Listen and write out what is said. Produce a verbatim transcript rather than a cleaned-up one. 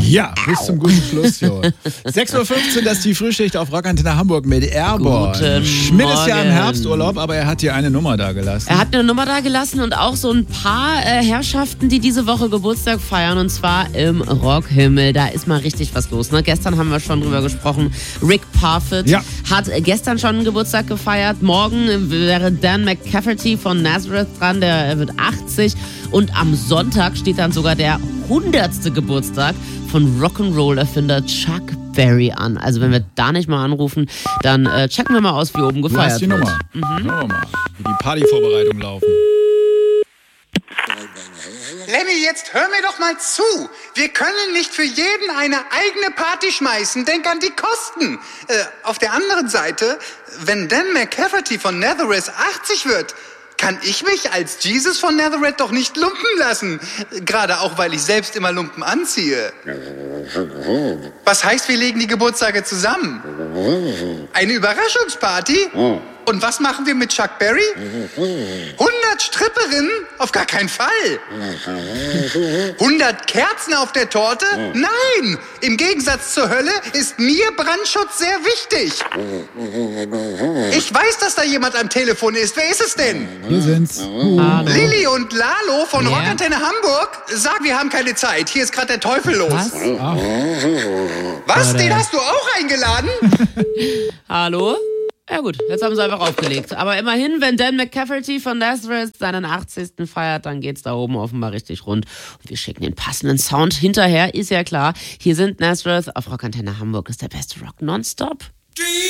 Ja, bis zum guten Schluss, jo. sechs Uhr fünfzehn, das ist die Frühschicht auf Rockantenne Hamburg mit Airborne. Guten Schmidt ist ja im Morgen. Herbsturlaub, aber er hat hier eine Nummer da gelassen. Er hat eine Nummer da gelassen und auch so ein paar äh, Herrschaften, die diese Woche Geburtstag feiern, und zwar im Rockhimmel. Da ist mal richtig was los. Ne? Gestern haben wir schon drüber gesprochen. Rick Parfitt Ja. hat gestern schon einen Geburtstag gefeiert. Morgen wäre Dan McCafferty von Nazareth dran, der wird achtzig. Und am Sonntag steht dann sogar der hundertste Geburtstag von Rock'n'Roll-Erfinder Chuck Berry an. Also wenn wir da nicht mal anrufen, dann äh, checken wir mal aus, wie oben Du gefeiert hast die wird. Nummer. Mhm. Schauen wir mal, wie die Partyvorbereitungen laufen. Lemmy, jetzt hör mir doch mal zu. Wir können nicht für jeden eine eigene Party schmeißen. Denk an die Kosten. Äh, auf der anderen Seite, wenn Dan McCafferty von Nazareth achtzig wird, kann ich mich als Jesus von Nazareth doch nicht lumpen lassen. Gerade auch, weil ich selbst immer Lumpen anziehe. Was heißt, wir legen die Geburtstage zusammen? Eine Überraschungsparty? Und was machen wir mit Chuck Berry? hundert Stripperinnen? Auf gar keinen Fall. hundert Kerzen auf der Torte? Nein! Im Gegensatz zur Hölle ist mir Brandschutz sehr wichtig. Ich weiß, dass da jemand am Telefon ist. Wer ist es denn? Hier sind's. Hallo. Lilly und Lalo von Ja? Rockantenne Hamburg? Sag, wir haben keine Zeit. Hier ist gerade der Teufel los. Was? Was? Den hast du auch eingeladen? Hallo? Ja gut, jetzt haben sie einfach aufgelegt. Aber immerhin, wenn Dan McCafferty von Nazareth seinen achtzigsten feiert, dann geht's da oben offenbar richtig rund. Und wir schicken den passenden Sound hinterher, ist ja klar. Hier sind Nazareth auf Rockantenne Hamburg. Ist der beste Rock nonstop.